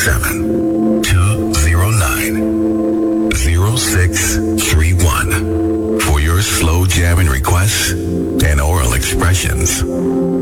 209-0631 for your slow jamming requests and oral expressions.